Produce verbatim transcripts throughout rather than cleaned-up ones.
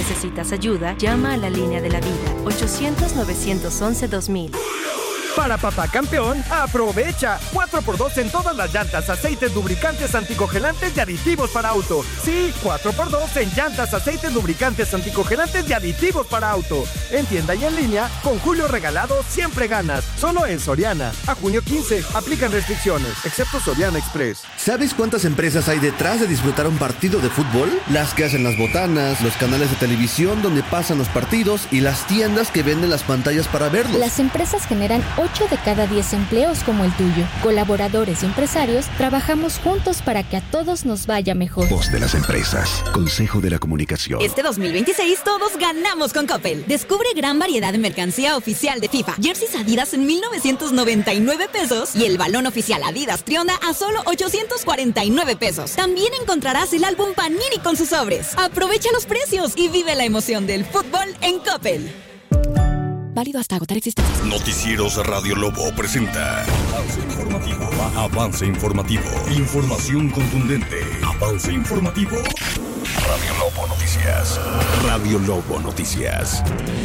necesitas ayuda, llama a la línea de la vida, ochocientos, novecientos once, dos mil. Para papá campeón, aprovecha cuatro por dos en todas las llantas, aceites, lubricantes, anticongelantes y aditivos para auto. Sí, cuatro por dos en llantas, aceites, lubricantes, anticongelantes y aditivos para auto. En tienda y en línea, con Julio Regalado siempre ganas. Solo en Soriana. A junio quince, aplican restricciones, excepto Soriana Express. ¿Sabes cuántas empresas hay detrás de disfrutar un partido de fútbol? Las que hacen las botanas, los canales de televisión donde pasan los partidos y las tiendas que venden las pantallas para verlos. Las empresas generan ocho de cada diez empleos como el tuyo. Colaboradores y empresarios trabajamos juntos para que a todos nos vaya mejor. Voz de las empresas. Consejo de la Comunicación. Este dos mil veintiséis todos ganamos con Coppel. Descubre gran variedad de mercancía oficial de FIFA. Jerseys Adidas en mil novecientos noventa y nueve pesos y el balón oficial Adidas Trionda a solo ochocientos cuarenta y nueve pesos. También encontrarás el álbum Panini con sus sobres. Aprovecha los precios y vive la emoción del fútbol en Coppel. Válido hasta agotar existencias. Noticieros Radio Lobo presenta Avance Informativo. Avance Informativo. Información contundente. Avance Informativo. Radio Lobo Noticias. Radio Lobo Noticias.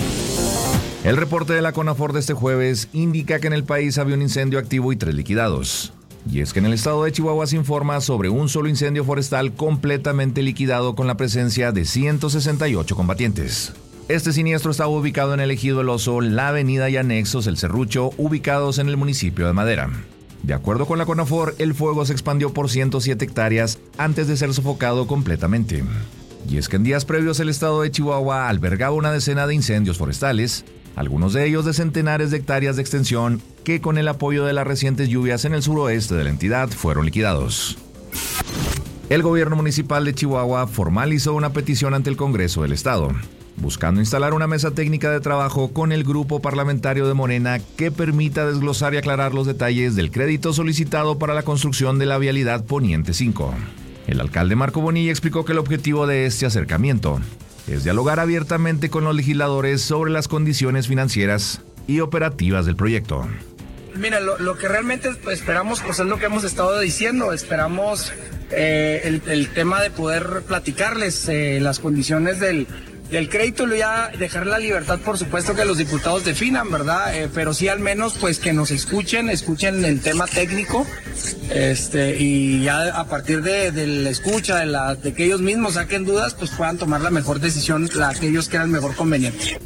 El reporte de la CONAFOR de este jueves indica que en el país había un incendio activo y tres liquidados. Y es que en el estado de Chihuahua se informa sobre un solo incendio forestal completamente liquidado con la presencia de ciento sesenta y ocho combatientes. Este siniestro estaba ubicado en el ejido El Oso, la avenida y anexos El Serrucho, ubicados en el municipio de Madera. De acuerdo con la CONAFOR, el fuego se expandió por ciento siete hectáreas antes de ser sofocado completamente. Y es que en días previos el estado de Chihuahua albergaba una decena de incendios forestales, algunos de ellos de centenares de hectáreas de extensión que con el apoyo de las recientes lluvias en el suroeste de la entidad fueron liquidados. El gobierno municipal de Chihuahua formalizó una petición ante el Congreso del Estado, buscando instalar una mesa técnica de trabajo con el grupo parlamentario de Morena que permita desglosar y aclarar los detalles del crédito solicitado para la construcción de la vialidad Poniente cinco. El alcalde Marco Bonilla explicó que el objetivo de este acercamiento es dialogar abiertamente con los legisladores sobre las condiciones financieras y operativas del proyecto. Mira, lo, lo que realmente esperamos pues es lo que hemos estado diciendo, esperamos eh, el, el tema de poder platicarles eh, las condiciones del Del crédito, ya dejar la libertad, por supuesto, que los diputados definan, ¿verdad? Eh, pero sí al menos, pues, que nos escuchen, escuchen el tema técnico, este, y ya a partir de, de la escucha, de, la, de que ellos mismos saquen dudas, pues puedan tomar la mejor decisión, la que ellos crean mejor conveniente.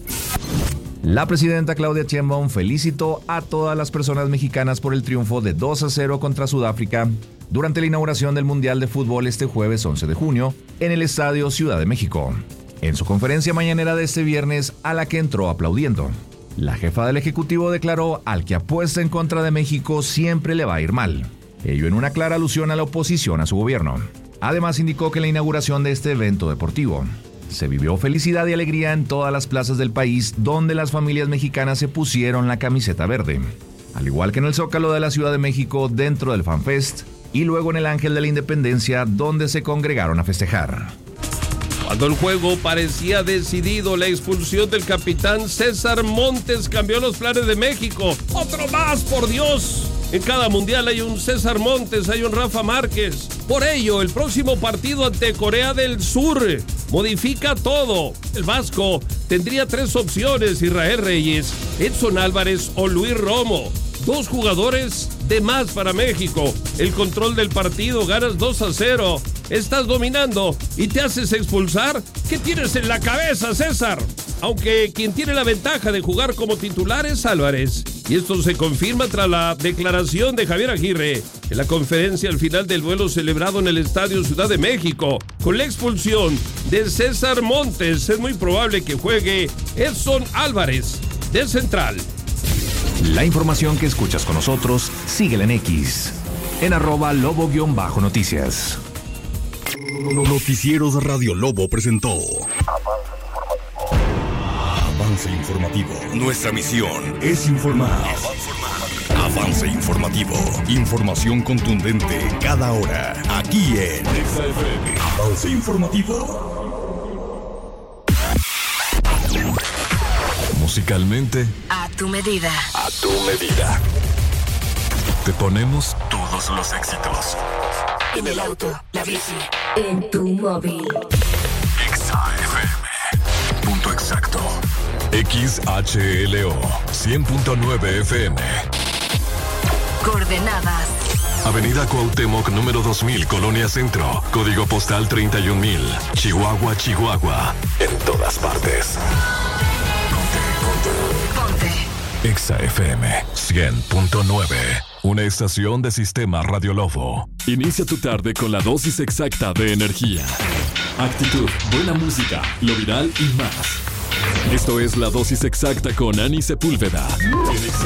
La presidenta Claudia Sheinbaum felicitó a todas las personas mexicanas por el triunfo de dos a cero contra Sudáfrica durante la inauguración del Mundial de Fútbol este jueves once de junio en el Estadio Ciudad de México. En su conferencia mañanera de este viernes, a la que entró aplaudiendo, la jefa del Ejecutivo declaró al que apuesta en contra de México siempre le va a ir mal, ello en una clara alusión a la oposición a su gobierno. Además indicó que en la inauguración de este evento deportivo se vivió felicidad y alegría en todas las plazas del país donde las familias mexicanas se pusieron la camiseta verde, al igual que en el Zócalo de la Ciudad de México dentro del FanFest y luego en el Ángel de la Independencia donde se congregaron a festejar. Cuando el juego parecía decidido, la expulsión del capitán César Montes cambió los planes de México. ¡Otro más, por Dios! En cada mundial hay un César Montes, hay un Rafa Márquez. Por ello, el próximo partido ante Corea del Sur modifica todo. El vasco tendría tres opciones: Israel Reyes, Edson Álvarez o Luis Romo. Dos jugadores de más para México. El control del partido, ganas dos a cero. Estás dominando y te haces expulsar. ¿Qué tienes en la cabeza, César? Aunque quien tiene la ventaja de jugar como titular es Álvarez. Y esto se confirma tras la declaración de Javier Aguirre en la conferencia al final del duelo celebrado en el Estadio Ciudad de México. Con la expulsión de César Montes, es muy probable que juegue Edson Álvarez de central. La información que escuchas con nosotros, síguela en X, en arroba lobo-noticias. Noticieros Radio Lobo presentó Avance Informativo. Nuestra misión es informar. Avance Informativo. Información contundente cada hora. Aquí en Avance Informativo. Musicalmente, a tu medida. A tu medida. Te ponemos todos los éxitos. En el auto, la bici, en tu móvil. Exa F M. X H L O cien punto nueve F M. Coordenadas. Avenida Cuauhtémoc, número dos mil, Colonia Centro. Código postal treinta y un mil. Chihuahua, Chihuahua. En todas partes. Ponte. Exa F M cien punto nueve. Una estación de Sistema Radio Lobo. Inicia tu tarde con la dosis exacta de energía, actitud, buena música, lo viral y más. Esto es la dosis exacta con Ani Sepúlveda.